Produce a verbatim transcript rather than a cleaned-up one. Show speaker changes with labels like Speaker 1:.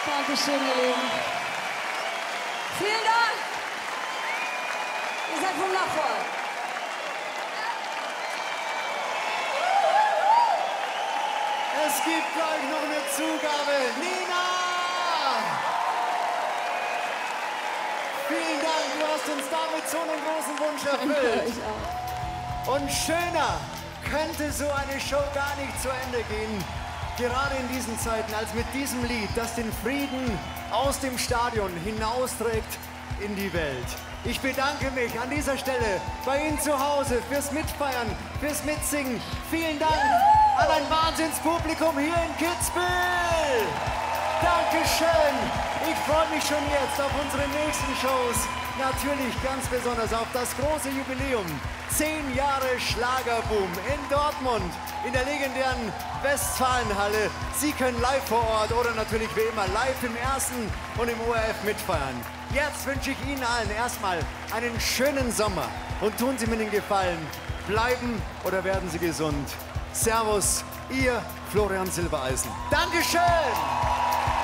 Speaker 1: Dankeschön, ihr Lieben. Vielen Dank. Ihr seid wundervoll.
Speaker 2: Es gibt gleich noch eine Zugabe. Nina! Vielen Dank, du hast uns damit so einen großen Wunsch erfüllt.
Speaker 1: Ich auch.
Speaker 2: Und schöner könnte so eine Show gar nicht zu Ende gehen. Gerade in diesen Zeiten, als mit diesem Lied, das den Frieden aus dem Stadion hinausträgt in die Welt. Ich bedanke mich an dieser Stelle bei Ihnen zu Hause fürs Mitfeiern, fürs Mitsingen. Vielen Dank an ein Wahnsinnspublikum hier in Kitzbühel. Dankeschön. Ich freue mich schon jetzt auf unsere nächsten Shows. Natürlich ganz besonders auf das große Jubiläum. Zehn Jahre Schlagerboom in Dortmund, in der legendären Westfalenhalle. Sie können live vor Ort oder natürlich wie immer live im Ersten und im O R F mitfeiern. Jetzt wünsche ich Ihnen allen erstmal einen schönen Sommer. Und tun Sie mir den Gefallen, bleiben oder werden Sie gesund. Servus, Ihr Florian Silbereisen. Dankeschön!